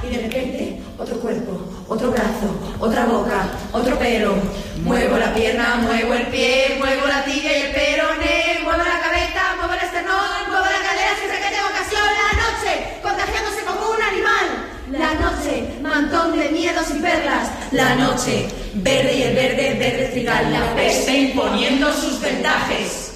y de repente otro cuerpo, otro brazo, otra boca, otro pelo. Muevo la pierna, muevo el pie, muevo la tibia y el peroné, muevo la cabeza, muevo el esternón, muevo la cadera si sé que tengo ocasión. La noche, contagiándose como un animal. La noche, mantón de miedos y perlas. La noche, verde y el verde trigal. La peste imponiendo sus ventajes.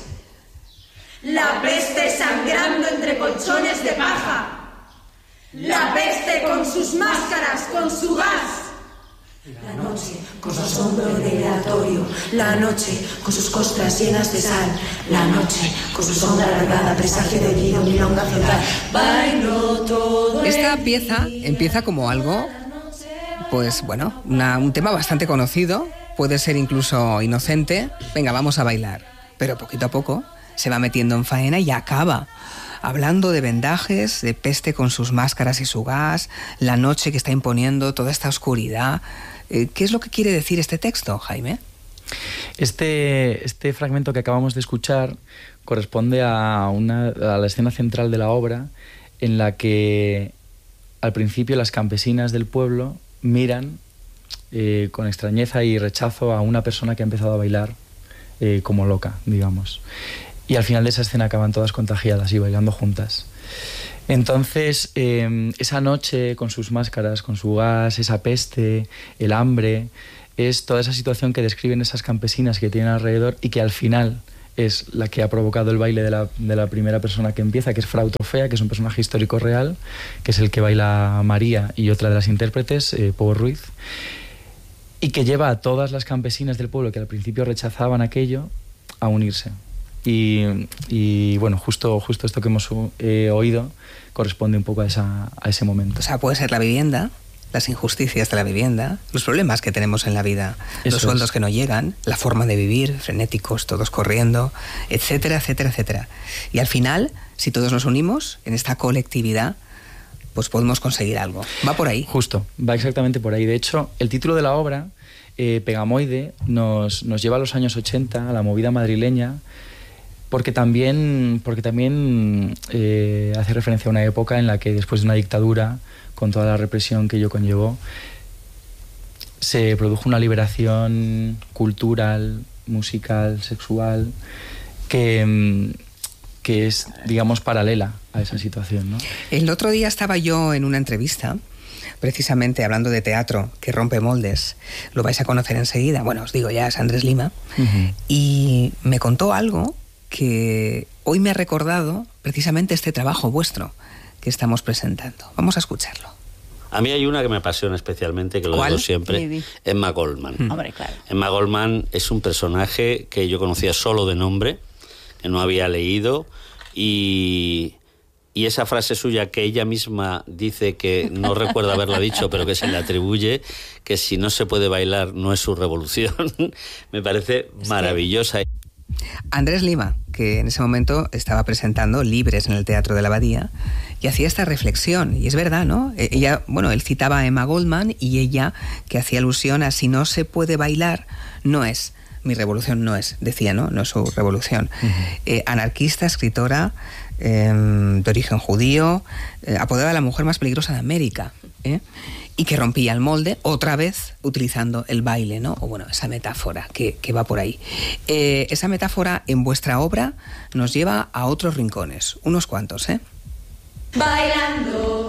La peste sangrando entre colchones de paja. La peste con sus máscaras, con su gas. La noche con su asombro aleatorio. La noche con sus costras llenas de sal. La noche con su sombra alargada, presagio de vida, milonga frontal. Bailo todo. Esta pieza empieza como algo, pues bueno, un tema bastante conocido. Puede ser incluso inocente. Venga, vamos a bailar. Pero poquito a poco se va metiendo en faena y acaba hablando de vendajes, de peste con sus máscaras y su gas, la noche que está imponiendo toda esta oscuridad. ¿Qué es lo que quiere decir este texto, Jaime? Este fragmento que acabamos de escuchar corresponde a la escena central de la obra, en la que al principio las campesinas del pueblo miran con extrañeza y rechazo a una persona que ha empezado a bailar como loca, digamos. Y al final de esa escena acaban todas contagiadas y bailando juntas. Entonces, esa noche con sus máscaras, con su gas, esa peste, el hambre, es toda esa situación que describen esas campesinas que tienen alrededor y que al final es la que ha provocado el baile de la primera persona que empieza, que es Frau Trofea, que es un personaje histórico real, que es el que baila María y otra de las intérpretes, Pau Ruiz, y que lleva a todas las campesinas del pueblo que al principio rechazaban aquello a unirse. Y bueno, justo esto que hemos oído corresponde un poco a ese momento. O sea, puede ser la vivienda, las injusticias de la vivienda, los problemas que tenemos en la vida, los sueldos que no llegan, la forma de vivir, frenéticos, todos corriendo, etcétera, etcétera, etcétera. Y al final, si todos nos unimos en esta colectividad, pues podemos conseguir algo. ¿Va por ahí? Justo, va exactamente por ahí. De hecho, el título de la obra, Pegamoide, nos lleva a los años 80, a la movida madrileña, porque también hace referencia a una época en la que después de una dictadura, con toda la represión que ello conllevó, se produjo una liberación cultural, musical, sexual, que es, digamos, paralela a esa situación, ¿no? El otro día estaba yo en una entrevista, precisamente hablando de teatro que rompe moldes. Lo vais a conocer enseguida. Bueno, os digo ya, es Andrés Lima. Uh-huh. Y me contó algo que hoy me ha recordado precisamente este trabajo vuestro que estamos presentando. Vamos a escucharlo. A mí hay una que me apasiona especialmente, que lo digo siempre, Emma Goldman. Hombre, claro. Emma Goldman es un personaje que yo conocía solo de nombre, que no había leído, y esa frase suya que ella misma dice que no recuerda haberla dicho, pero que se le atribuye, que si no se puede bailar no es su revolución, me parece maravillosa. Andrés Lima, que en ese momento estaba presentando Libres en el Teatro de la Abadía, y hacía esta reflexión, y es verdad, ¿no? Él citaba a Emma Goldman, y ella, que hacía alusión a si no se puede bailar, no es. Mi revolución no es, decía, ¿no? No es su revolución. Uh-huh. Anarquista, escritora, de origen judío, apodada la mujer más peligrosa de América, y que rompía el molde, otra vez utilizando el baile, ¿no? O bueno, esa metáfora que va por ahí. Esa metáfora en vuestra obra nos lleva a otros rincones, unos cuantos, Bailando